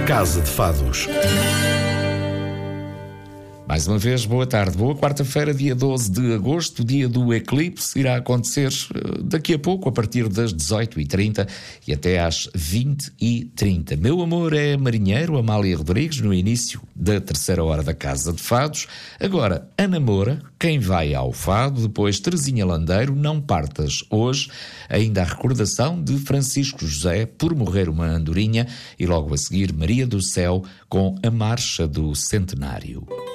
Casa de Fados. Mais uma vez, boa tarde. Boa quarta-feira, dia 12 de agosto, dia do eclipse. Irá acontecer daqui a pouco, a partir das 18h30 e até às 20h30. Meu amor é marinheiro, Amália Rodrigues, no início da terceira hora da Casa de Fados. Agora, Ana Moura, quem vai ao fado, depois Terezinha Landeiro, não partas hoje. Ainda a recordação de Francisco José, por morrer uma andorinha, e logo a seguir Maria do Céu com a Marcha do Centenário.